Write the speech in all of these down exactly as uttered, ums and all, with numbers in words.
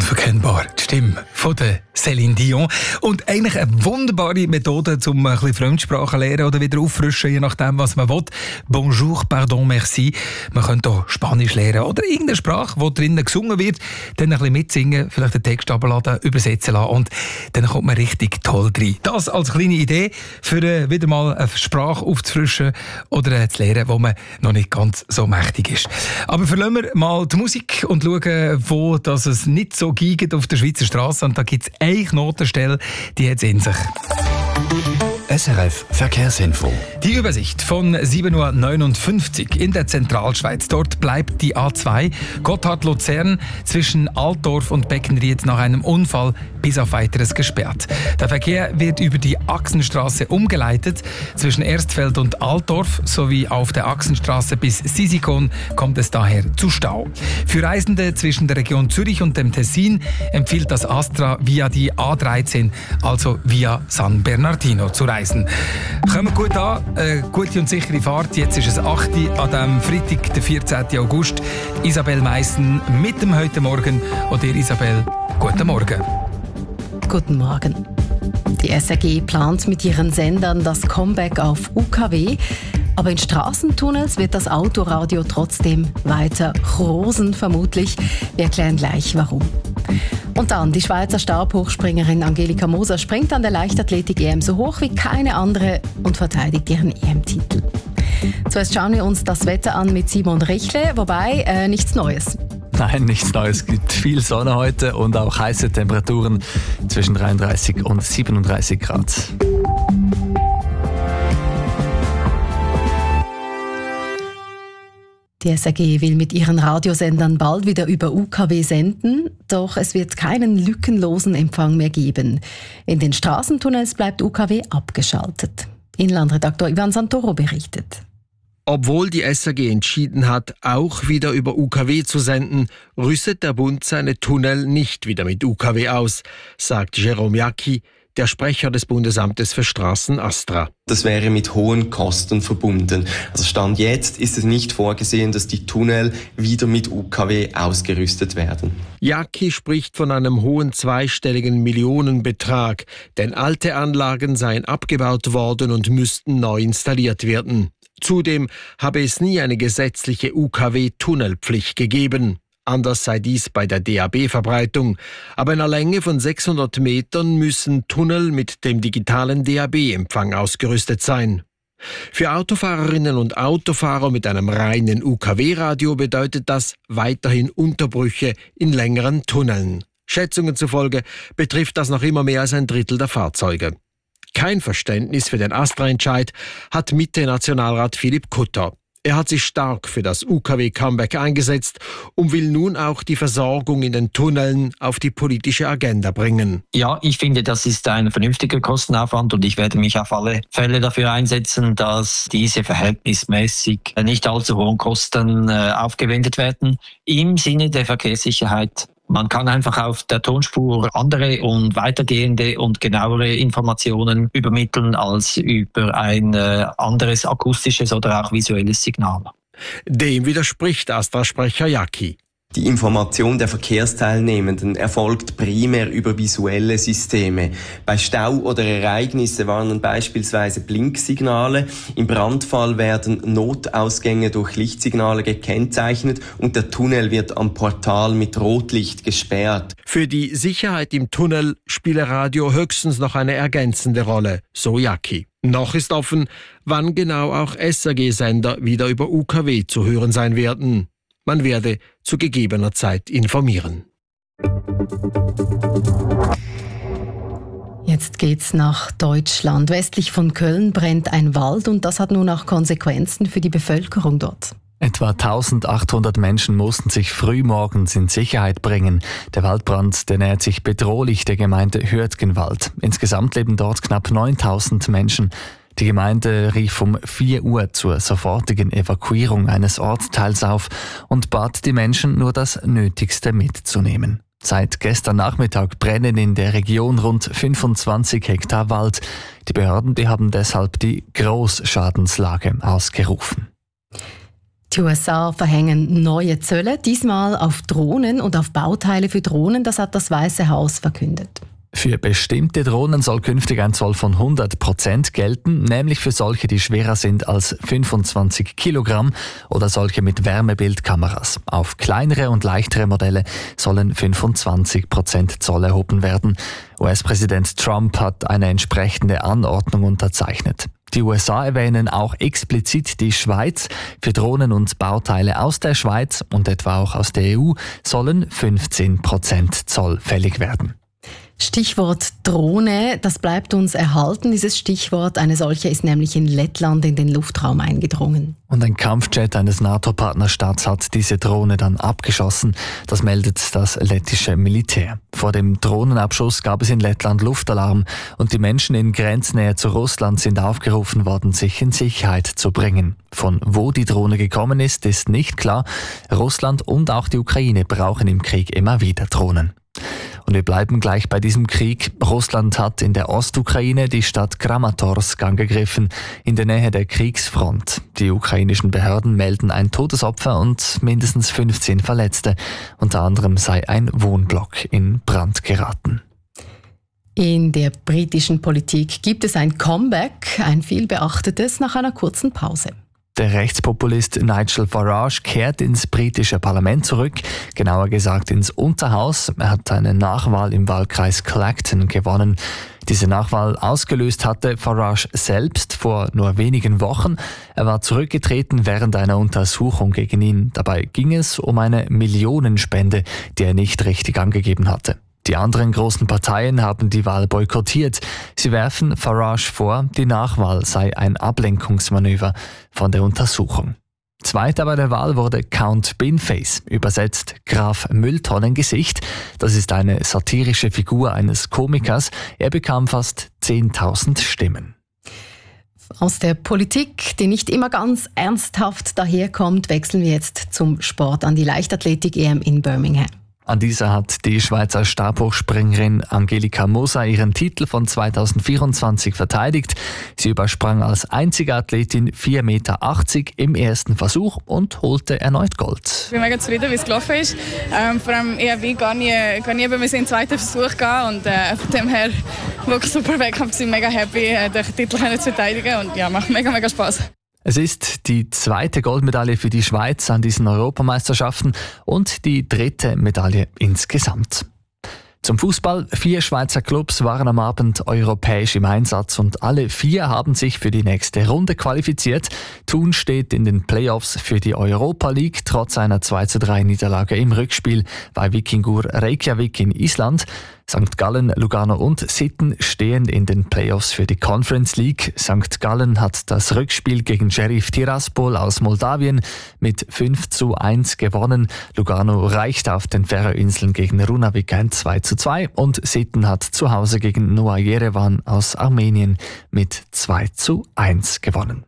Unverkennbar, die Stimme von der Céline Dion. Und eigentlich eine wunderbare Methode, um ein bisschen Fremdsprachen zu lernen oder wieder auffrischen, je nachdem, was man will. Bonjour, pardon, merci. Man könnte auch Spanisch lernen oder irgendeine Sprache, die drinnen gesungen wird, dann ein bisschen mitsingen, vielleicht den Text abladen, übersetzen lassen und dann kommt man richtig toll rein. Das als kleine Idee, für äh, wieder mal eine Sprache aufzufrischen oder äh, zu lernen, wo man noch nicht ganz so mächtig ist. Aber verlassen wir mal die Musik und schauen, wo das es nicht so giegt auf der Schweizer Straße. Und da gibt es eine Knotenstelle, die hat es in sich. S R F Verkehrsinfo. Die Übersicht von sieben Uhr neunundfünfzig in der Zentralschweiz. Dort bleibt die A zwei Gotthard-Luzern zwischen Altdorf und Beckenried nach einem Unfall bis auf Weiteres gesperrt. Der Verkehr wird über die Achsenstraße umgeleitet. Zwischen Erstfeld und Altdorf sowie auf der Achsenstraße bis Sisikon kommt es daher zu Stau. Für Reisende zwischen der Region Zürich und dem Tessin empfiehlt das Astra via die A dreizehn, also via San Bernardino, zu reisen. Kommen gut an, äh, gute und sichere Fahrt. Jetzt ist es acht Uhr an diesem Freitag, den vierzehnten August. Isabel Meissen mit dem «Heute Morgen». Und ihr, Isabel, guten Morgen. Guten Morgen. Die S R G plant mit ihren Sendern das Comeback auf U K W. Aber in Straßentunnels wird das Autoradio trotzdem weiter rosen, vermutlich. Wir erklären gleich, warum. Und dann, die Schweizer Stabhochspringerin Angelika Moser springt an der Leichtathletik-E M so hoch wie keine andere und verteidigt ihren E M-Titel. Zuerst schauen wir uns das Wetter an mit Simon Richle, wobei äh, nichts Neues. Nein, nichts Neues. Es gibt viel Sonne heute und auch heiße Temperaturen zwischen dreiunddreißig und siebenunddreißig Grad. Die S R G will mit ihren Radiosendern bald wieder über U K W senden, doch es wird keinen lückenlosen Empfang mehr geben. In den Straßentunnels bleibt U K W abgeschaltet. Inlandredaktor Ivan Santoro berichtet. Obwohl die S R G entschieden hat, auch wieder über U K W zu senden, rüstet der Bund seine Tunnel nicht wieder mit U K W aus, sagt Jérôme Jacqui, der Sprecher des Bundesamtes für Straßen Astra. Das wäre mit hohen Kosten verbunden. Also Stand jetzt ist es nicht vorgesehen, dass die Tunnel wieder mit U K W ausgerüstet werden. Jacqui spricht von einem hohen zweistelligen Millionenbetrag, denn alte Anlagen seien abgebaut worden und müssten neu installiert werden. Zudem habe es nie eine gesetzliche U K W-Tunnelpflicht gegeben. Anders sei dies bei der D A B-Verbreitung. Ab einer Länge von sechshundert Metern müssen Tunnel mit dem digitalen D A B-Empfang ausgerüstet sein. Für Autofahrerinnen und Autofahrer mit einem reinen U K W-Radio bedeutet das weiterhin Unterbrüche in längeren Tunneln. Schätzungen zufolge betrifft das noch immer mehr als ein Drittel der Fahrzeuge. Kein Verständnis für den Astra-Entscheid hat Mitte-Nationalrat Philipp Kutter. Er hat sich stark für das U K W-Comeback eingesetzt und will nun auch die Versorgung in den Tunneln auf die politische Agenda bringen. Ja, ich finde, das ist ein vernünftiger Kostenaufwand und ich werde mich auf alle Fälle dafür einsetzen, dass diese verhältnismäßig nicht allzu hohen Kosten äh, aufgewendet werden im Sinne der Verkehrssicherheit. Man kann einfach auf der Tonspur andere und weitergehende und genauere Informationen übermitteln als über ein äh, anderes akustisches oder auch visuelles Signal. Dem widerspricht Astra-Sprecher Jacqui. Die Information der Verkehrsteilnehmenden erfolgt primär über visuelle Systeme. Bei Stau oder Ereignisse warnen beispielsweise Blinksignale. Im Brandfall werden Notausgänge durch Lichtsignale gekennzeichnet und der Tunnel wird am Portal mit Rotlicht gesperrt. Für die Sicherheit im Tunnel spiele Radio höchstens noch eine ergänzende Rolle, so Jacqui. Noch ist offen, wann genau auch S R G-Sender wieder über U K W zu hören sein werden. Man werde zu gegebener Zeit informieren. Jetzt geht's nach Deutschland. Westlich von Köln brennt ein Wald und das hat nun auch Konsequenzen für die Bevölkerung dort. Etwa eintausendachthundert Menschen mussten sich frühmorgens in Sicherheit bringen. Der Waldbrand, der nähert sich bedrohlich der Gemeinde Hürtgenwald. Insgesamt leben dort knapp neuntausend Menschen. Die Gemeinde rief um vier Uhr zur sofortigen Evakuierung eines Ortsteils auf und bat die Menschen, nur das Nötigste mitzunehmen. Seit gestern Nachmittag brennen in der Region rund fünfundzwanzig Hektar Wald. Die Behörden, die haben deshalb die Großschadenslage ausgerufen. Die U S A verhängen neue Zölle, diesmal auf Drohnen und auf Bauteile für Drohnen, das hat das Weiße Haus verkündet. Für bestimmte Drohnen soll künftig ein Zoll von hundert Prozent gelten, nämlich für solche, die schwerer sind als fünfundzwanzig Kilogramm oder solche mit Wärmebildkameras. Auf kleinere und leichtere Modelle sollen fünfundzwanzig Prozent Zoll erhoben werden. U S-Präsident Trump hat eine entsprechende Anordnung unterzeichnet. Die U S A erwähnen auch explizit die Schweiz. Für Drohnen und Bauteile aus der Schweiz und etwa auch aus der E U sollen fünfzehn Prozent Zoll fällig werden. Stichwort Drohne, das bleibt uns erhalten, dieses Stichwort. Eine solche ist nämlich in Lettland in den Luftraum eingedrungen. Und ein Kampfjet eines NATO-Partnerstaats hat diese Drohne dann abgeschossen. Das meldet das lettische Militär. Vor dem Drohnenabschuss gab es in Lettland Luftalarm und die Menschen in Grenznähe zu Russland sind aufgerufen worden, sich in Sicherheit zu bringen. Von wo die Drohne gekommen ist, ist nicht klar. Russland und auch die Ukraine brauchen im Krieg immer wieder Drohnen. Und wir bleiben gleich bei diesem Krieg. Russland hat in der Ostukraine die Stadt Kramatorsk angegriffen, in der Nähe der Kriegsfront. Die ukrainischen Behörden melden ein Todesopfer und mindestens fünfzehn Verletzte. Unter anderem sei ein Wohnblock in Brand geraten. In der britischen Politik gibt es ein Comeback, ein vielbeachtetes, nach einer kurzen Pause. Der Rechtspopulist Nigel Farage kehrt ins britische Parlament zurück, genauer gesagt ins Unterhaus. Er hat eine Nachwahl im Wahlkreis Clacton gewonnen. Diese Nachwahl ausgelöst hatte Farage selbst vor nur wenigen Wochen. Er war zurückgetreten während einer Untersuchung gegen ihn. Dabei ging es um eine Millionenspende, die er nicht richtig angegeben hatte. Die anderen großen Parteien haben die Wahl boykottiert. Sie werfen Farage vor, die Nachwahl sei ein Ablenkungsmanöver von der Untersuchung. Zweiter bei der Wahl wurde Count Binface, übersetzt Graf Mülltonnengesicht. Das ist eine satirische Figur eines Komikers. Er bekam fast zehntausend Stimmen. Aus der Politik, die nicht immer ganz ernsthaft daherkommt, wechseln wir jetzt zum Sport an die Leichtathletik-E M in Birmingham. An dieser hat die Schweizer Stabhochspringerin Angelika Moser ihren Titel von zweitausendvierundzwanzig verteidigt. Sie übersprang als einzige Athletin vier Meter achtzig im ersten Versuch und holte erneut Gold. Ich bin mega zufrieden, wie es gelaufen ist. Ähm, vor allem ich habe gar nie, gar nie in den zweiten Versuch gehen und äh, von dem her wirklich super Wettkampf. Ich bin mega happy, den Titel zu verteidigen und ja, macht mega, mega Spaß. Es ist die zweite Goldmedaille für die Schweiz an diesen Europameisterschaften und die dritte Medaille insgesamt. Zum Fußball. Vier Schweizer Clubs waren am Abend europäisch im Einsatz und alle vier haben sich für die nächste Runde qualifiziert. Thun steht in den Playoffs für die Europa League trotz einer zwei zu drei Niederlage im Rückspiel bei Vikingur Reykjavik in Island. Sankt Gallen, Lugano und Sitten stehen in den Playoffs für die Conference League. Sankt Gallen hat das Rückspiel gegen Sheriff Tiraspol aus Moldawien mit fünf zu eins gewonnen. Lugano reicht auf den Färöerinseln gegen Runavik ein zwei zu zwei und Sitten hat zu Hause gegen Noa Yerevan aus Armenien mit zwei zu eins gewonnen.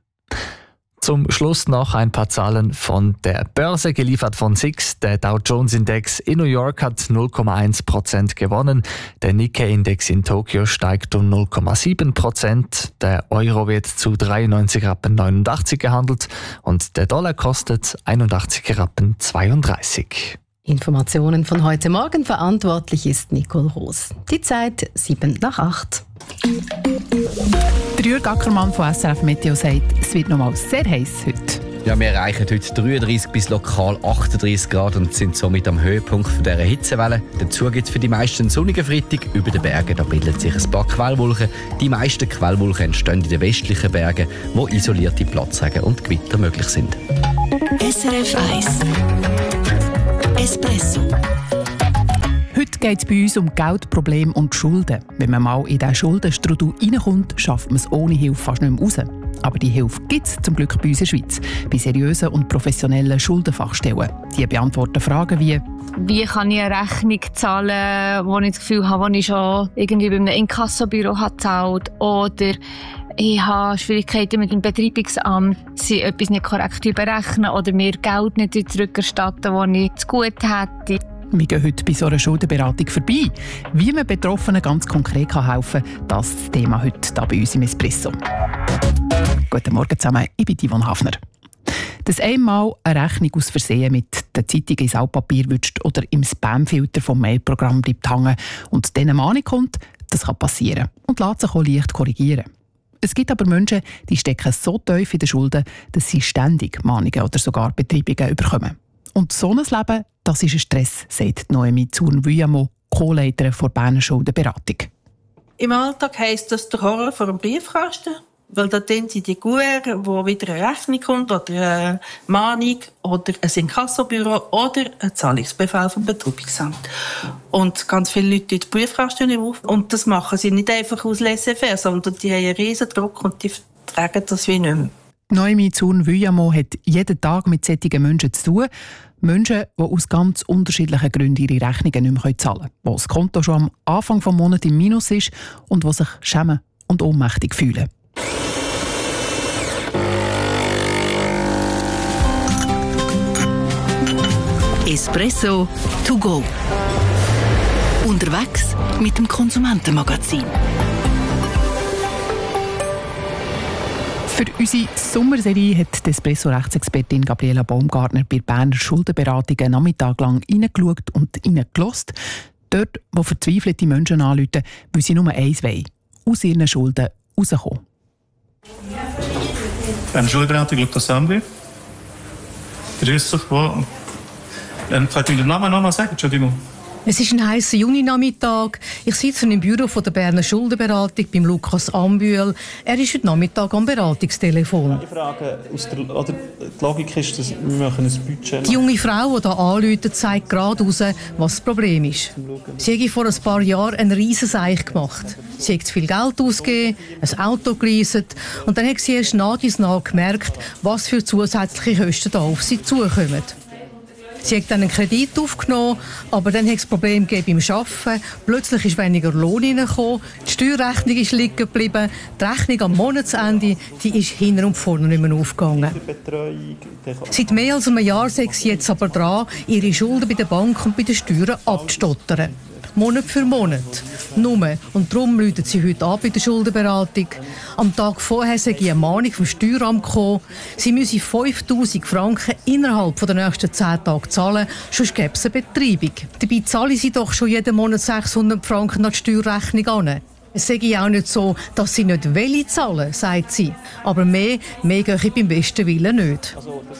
Zum Schluss noch ein paar Zahlen von der Börse, geliefert von S I X. Der Dow Jones Index in New York hat null Komma eins Prozent gewonnen. Der Nikkei-Index in Tokio steigt um null Komma sieben Prozent. Der Euro wird zu dreiundneunzig Rappen neunundachtzig gehandelt und der Dollar kostet einundachtzig Rappen zweiunddreißig. Informationen von heute Morgen, verantwortlich ist Nicole Roos. Die Zeit sieben nach acht. Der Jürg Ackermann von S R F Meteo sagt, es wird nochmal sehr heiß heute. Ja, wir erreichen heute dreiunddreißig bis lokal achtunddreißig Grad und sind somit am Höhepunkt dieser Hitzewelle. Dazu gibt es für die meisten einen sonnigen Freitag. Über den Bergen da bildet sich ein paar Quellwolken. Die meisten Quellwolken entstehen in den westlichen Bergen, wo isolierte Platzregen und Gewitter möglich sind. S R F eins Espresso. Heute geht es bei uns um Geldprobleme und Schulden. Wenn man mal in diesen Schuldenstrudel reinkommt, schafft man es ohne Hilfe fast nicht mehr raus. Aber die Hilfe gibt es zum Glück bei uns in der Schweiz, bei seriösen und professionellen Schuldenfachstellen. Die beantworten Fragen wie: Wie kann ich eine Rechnung zahlen, wo ich das Gefühl habe, die ich schon irgendwie bei einem Inkassobüro gezahlt habe? Oder ich habe Schwierigkeiten mit dem Betreibungsamt, sie etwas nicht korrekt berechnen oder mir Geld nicht zurückerstatten, das ich zu gut hätte. Wir gehen heute bei so einer Schuldenberatung vorbei. Wie man Betroffenen ganz konkret helfen kann, das ist das Thema heute hier bei uns im Espresso. Guten Morgen zusammen, ich bin Yvonne Hafner. Dass einmal eine Rechnung aus Versehen mit der Zeitung ins Altpapier wünscht oder im Spamfilter vom Mailprogramm bleibt hängen und dann eine Mahnung kommt, das kann passieren und lässt sich auch leicht korrigieren. Es gibt aber Menschen, die stecken so tief in den Schulden, dass sie ständig Mahnungen oder sogar Betreibungen bekommen. Und so ein Leben, das ist ein Stress, sagt Noemi Zurn-Wyamo, Co-Leiterin der Berner Schuldenberatung. Im Alltag heisst das der Horror vor dem Briefkasten, weil da sind die Kuren, wo wieder eine Rechnung kommt oder eine Mahnung oder ein Inkassobüro oder ein Zahlungsbefehl vom Betreibungsamt. Und ganz viele Leute in den Briefkasten nicht auf. Und das machen sie nicht einfach aus laissez-faire, sondern die haben einen riesen Druck und die tragen das wie nicht mehr. Noemi Zurn-Wyamo hat jeden Tag mit solchen Menschen zu tun. Menschen, die aus ganz unterschiedlichen Gründen ihre Rechnungen nicht mehr zahlen können. Die das Konto schon am Anfang des Monats im Minus ist und die sich schämen und ohnmächtig fühlen. Espresso to go. Unterwegs mit dem Konsumentenmagazin. Für unsere Sommerserie hat die Espresso-Rechtsexpertin Gabriela Baumgartner bei Berner Schuldenberatung einen Nachmittag lang reingeschaut und reingelassen. Dort, wo verzweifelte Menschen anrufen, weil sie nur eins wollen: aus ihren Schulden rauskommen. Berner Schuldenberatung, Lukas Sambi. Grüß euch, wo? Ähm, könnt ihr den Namen noch mal sagen? Entschuldigung. Es ist ein heißer Juninachmittag. Ich sitze im Büro von der Berner Schuldenberatung beim Lukas Ambühl. Er ist heute Nachmittag am Beratungstelefon. Die Frage aus der, oder die Logik ist, dass wir machen ein Budget. Die junge Frau, die hier anruft, zeigt gerade raus, was das Problem ist. Sie hat vor ein paar Jahren einen riesen Seich gemacht. Sie hat zu viel Geld ausgegeben, ein Auto geleast und dann hat sie erst nach und nach gemerkt, was für zusätzliche Kosten da auf sie zukommen. Sie hat dann einen Kredit aufgenommen, aber dann hat es Probleme beim Arbeiten. Plötzlich ist weniger Lohn reingekommen, die Steuerrechnung ist liegen geblieben, die Rechnung am Monatsende die ist hinten und vorne nicht mehr aufgegangen. Seit mehr als einem Jahr ist sie jetzt aber dran, ihre Schulden bei der Bank und bei den Steuern abzustottern. Monat für Monat. Nur. Und darum rufen sie heute an bei der Schuldenberatung. Am Tag vorher sei eine Mahnung vom Steueramt gekommen. Sie müssen fünftausend Franken innerhalb der nächsten zehn Tage zahlen, sonst gäbe es eine Betreibung. Dabei zahlen sie doch schon jeden Monat sechshundert Franken an die Steuerrechnung an. Es sei auch nicht so, dass sie nicht wollen zahlen, sagt sie. Aber mehr, mehr gehe ich beim besten Willen nicht.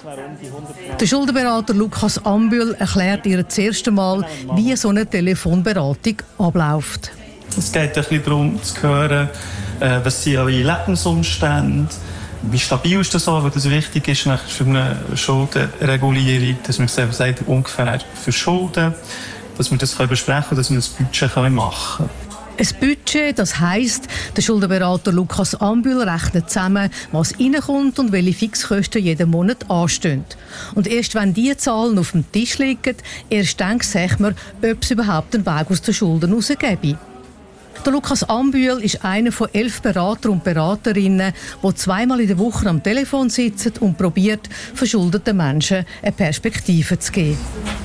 Der Schuldenberater Lukas Ambühl erklärt ihr das erste Mal, wie so eine Telefonberatung abläuft. Es geht ein bisschen darum, zu hören, was sind eure Lebensumstände, wie stabil ist das so, weil das wichtig ist für eine Schuldenregulierung, dass man sagt, ungefähr für Schulden, dass wir das besprechen können, dass wir das Budget machen können. Ein Budget, das heisst, der Schuldenberater Lukas Ambühl rechnet zusammen, was reinkommt und welche Fixkosten jeden Monat anstehen. Und erst wenn diese Zahlen auf dem Tisch liegen, erst dann sagt man, ob es überhaupt einen Weg aus den Schulden rausgebe. Der Lukas Ambühl ist einer von elf Beratern und Beraterinnen, die zweimal in der Woche am Telefon sitzen und probiert, verschuldeten Menschen eine Perspektive zu geben.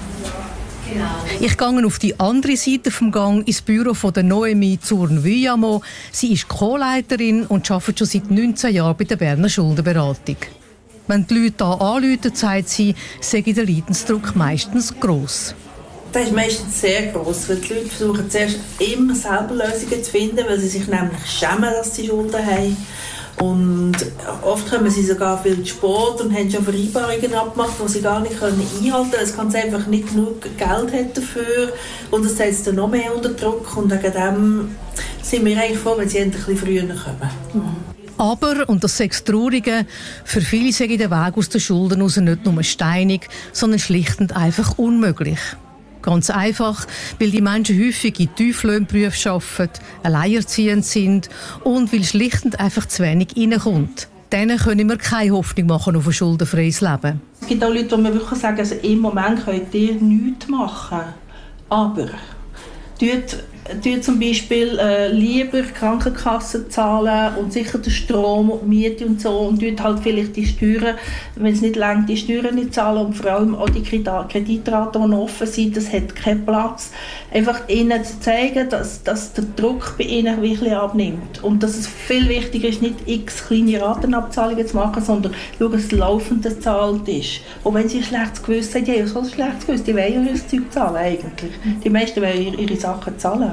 Ich gehe auf die andere Seite vom Gang ins Büro von der Noemi Zurn-Wyamo. Sie ist Co-Leiterin und arbeitet schon seit neunzehn Jahren bei der Berner Schuldenberatung. Wenn die Leute hier anrufen, sagt sie, sei der Leidensdruck meistens gross. Das ist meistens sehr gross, weil die Leute versuchen zuerst immer selber Lösungen zu finden, weil sie sich nämlich schämen, dass sie Schulden haben. Und oft kommen sie sogar viel zu spät und haben schon Vereinbarungen abgemacht, die sie gar nicht einhalten können. Es kann einfach nicht genug Geld haben dafür. Und das setzt dann noch mehr unter Druck. Und wegen dem sind wir eigentlich froh, wenn sie endlich ein bisschen früher kommen. Mhm. Aber, und das ist das Traurige, für viele sei der Weg aus den Schulden raus nicht nur steinig, sondern schlicht und einfach unmöglich. Ganz einfach, weil die Menschen häufig in Tieflohnberufen arbeiten, alleinerziehend sind und weil schlicht und einfach zu wenig reinkommt. Denen können wir keine Hoffnung machen auf ein schuldenfreies Leben. Es gibt auch Leute, die mir wirklich sagen, also im Moment könnt ihr nichts machen. Aber tut tun zum Beispiel äh, lieber Krankenkassen zahlen und sicher den Strom und die Miete und so und tun halt vielleicht die Steuern, wenn es nicht reicht, die Steuern nicht zahlen und vor allem auch die Kreditraten, die noch offen sind, das hat keinen Platz. Einfach ihnen zu zeigen, dass, dass der Druck bei ihnen wirklich abnimmt und dass es viel wichtiger ist, nicht x kleine Ratenabzahlungen zu machen, sondern schauen, dass das laufende gezahlt ist. Und wenn sie ein schlechtes Gewissen haben, die haben so ein schlechtes Gewissen, die wollen ja ihr Zeug zahlen eigentlich. Die meisten wollen ihre Sachen zahlen.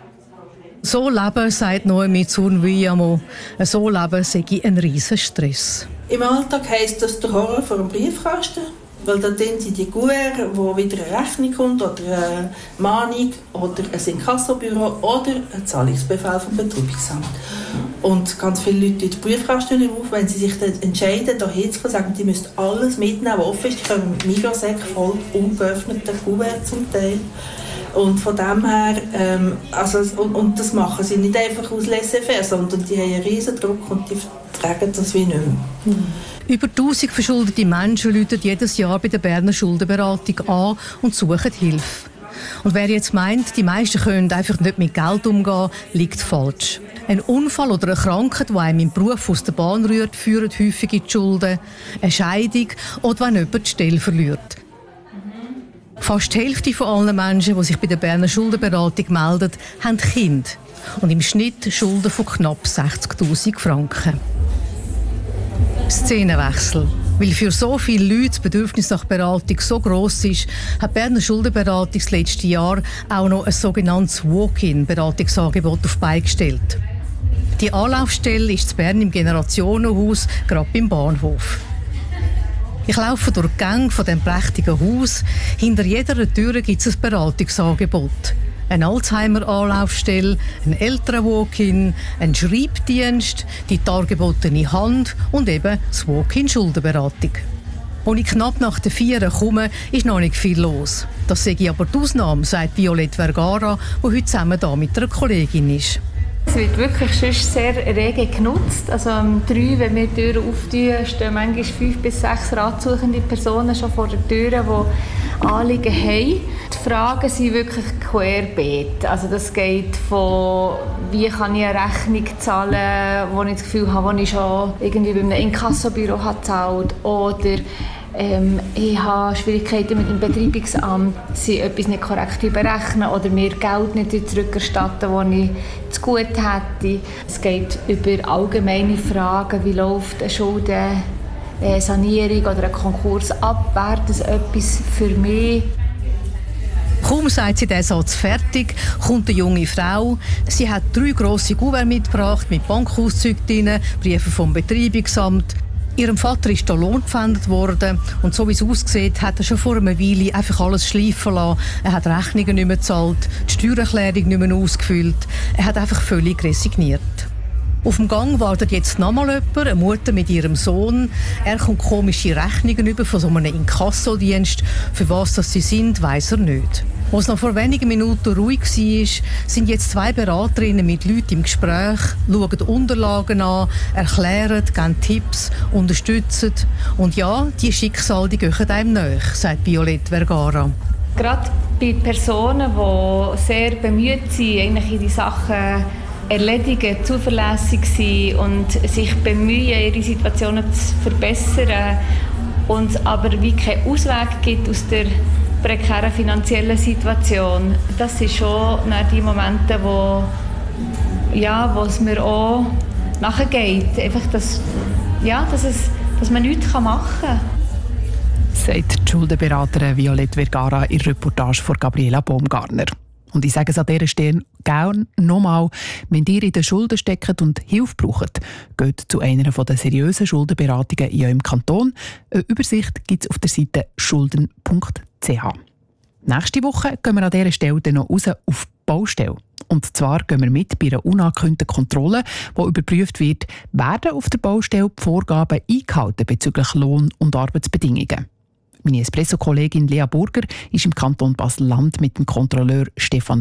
So leben, sagt Noemi Zurnwyamo, so leben sei ein riesen Stress. Im Alltag heisst das der Horror vor dem Briefkasten, weil da sind die Kuverts, wo wieder eine Rechnung kommt oder eine Mahnung oder ein Inkassobüro oder ein Zahlungsbefehl vom Betreibungsamt. Und ganz viele Leute in den Briefkasten nicht auf, wenn sie sich dann entscheiden, da hinzugehen, sagen, die müssen alles mitnehmen, was offen ist. Die kommen mit Mikrosäck voll ungeöffneten Kuverts zum Teil. Und von dem her, ähm, also, und, und das machen sie nicht einfach aus laissez-faire, sondern die haben einen riesen Druck und die tragen das wie nicht mehr. Mhm. Über tausend verschuldete Menschen rufen jedes Jahr bei der Berner Schuldenberatung an und suchen Hilfe. Und wer jetzt meint, die meisten können einfach nicht mit Geld umgehen, liegt falsch. Ein Unfall oder eine Krankheit, die einem im Beruf aus der Bahn rührt, führt häufig in die Schulden. Eine Scheidung oder wenn jemand die Stelle verliert. Fast die Hälfte von allen Menschen, die sich bei der Berner Schuldenberatung melden, haben Kinder. Und im Schnitt Schulden von knapp sechzigtausend Franken. Szenenwechsel. Weil für so viele Leute das Bedürfnis nach Beratung so gross ist, hat die Berner Schuldenberatung das letzte Jahr auch noch ein sogenanntes Walk-in-Beratungsangebot auf die Beine gestellt. Die Anlaufstelle ist in Bern im Generationenhaus, gerade beim Bahnhof. Ich laufe durch die Gänge von diesem prächtigen Haus. Hinter jeder Tür gibt es ein Beratungsangebot. Eine Alzheimer-Anlaufstelle, ein Eltern-Walk-in, ein Schreibdienst, die dargebotene Hand und eben das Walk-in-Schuldenberatung. Als ich knapp nach den Vieren komme, ist noch nicht viel los. Das sehe ich aber die Ausnahme, sagt Violette Vergara, die heute zusammen da mit einer Kollegin ist. Es wird wirklich sonst sehr rege genutzt. Also um drei, wenn wir die Türen auftun, stehen manchmal fünf bis sechs ratsuchende Personen schon vor der Tür, die Anliegen haben. Die Fragen sind wirklich querbeet. Also das geht von, wie kann ich eine Rechnung zahlen, wo ich das Gefühl habe, die ich schon irgendwie bei einem Inkassobüro habe gezahlt, oder Ähm, ich habe Schwierigkeiten mit dem Betreibungsamt, sie etwas nicht korrekt überrechnen oder mir Geld nicht zurückerstatten, das ich zu gut hätte. Es geht über allgemeine Fragen, wie läuft eine Schuldensanierung oder ein Konkurs ab, wäre das etwas für mich? Kaum sagt sie diesen Satz fertig, kommt eine junge Frau. Sie hat drei grosse Kuverts mitgebracht mit Bankauszügen drin, Briefe vom Betreibungsamt. Ihrem Vater ist der Lohn gepfändet worden und so wie es aussieht, hat er schon vor einer Weile einfach alles schleifen lassen. Er hat Rechnungen nicht mehr gezahlt, die Steuererklärung nicht mehr ausgefüllt. Er hat einfach völlig resigniert. Auf dem Gang wartet jetzt nochmal jemand, eine Mutter mit ihrem Sohn. Er kommt komische Rechnungen über von so einem Inkassodienst. Für was das sie sind, weiss er nicht. Als es noch vor wenigen Minuten ruhig war, sind jetzt zwei Beraterinnen mit Leuten im Gespräch, schauen die Unterlagen an, erklären, geben Tipps, unterstützen. Und ja, die Schicksale die gehen einem nahe, sagt Violette Vergara. Gerade bei Personen, die sehr bemüht sind, eigentlich ihre Sachen erledigen, zuverlässig sind und sich bemühen, ihre Situationen zu verbessern und es aber wie keinen Ausweg gibt aus der prekären finanziellen Situation. Das sind schon die Momente, wo, ja, wo es mir auch nachgeht. Einfach, dass, ja, dass, es, dass man nichts machen kann. Sagt die Schuldenberaterin Violette Vergara in der Reportage von Gabriela Baumgartner. Und ich sage es an dieser Stelle gerne nochmal, wenn ihr in den Schulden steckt und Hilfe braucht, geht zu einer der seriösen Schuldenberatungen in eurem Kanton. Eine Übersicht gibt es auf der Seite schulden punkt c h. Nächste Woche gehen wir an dieser Stelle dann noch raus auf die Baustelle. Und zwar gehen wir mit bei einer unangekündigten Kontrolle, wo überprüft wird, werden auf der Baustelle die Vorgaben eingehalten bezüglich Lohn- und Arbeitsbedingungen. Meine Espresso-Kollegin Lea Burger ist im Kanton Basel-Land mit dem Kontrolleur Stefan